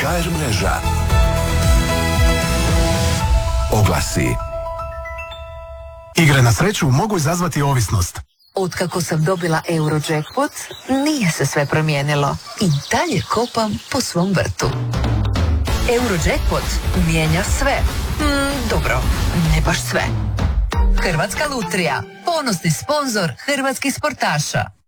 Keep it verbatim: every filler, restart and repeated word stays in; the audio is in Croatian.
ha er mreža. Oglasi. Igre na sreću mogu izazvati ovisnost. Otkako sam dobila Eurojackpot, nije se sve promijenilo. I dalje kopam po svom vrtu. Eurojackpot mijenja sve. Mm, dobro, ne baš sve. Hrvatska lutrija, ponosni sponzor hrvatskih sportaša.